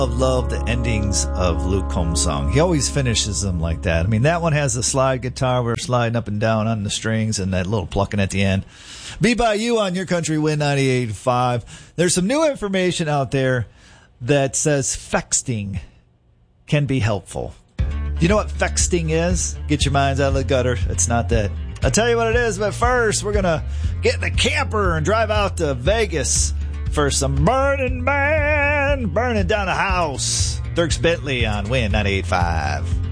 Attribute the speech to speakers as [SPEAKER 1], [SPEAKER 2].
[SPEAKER 1] Love the endings of Luke Combs' song. He always finishes them like that. I mean, that one has the slide guitar where we're sliding up and down on the strings and that little plucking at the end. Be By You on Your Country Win 98.5. There's some new information out there that says fexting can be helpful. You know what fexting is? Get your minds out of the gutter. It's not that. I'll tell you what it is, but first we're going to get in the camper and drive out to Vegas for some Burning Man, burning down a house. Dierks Bentley on Win 98.5.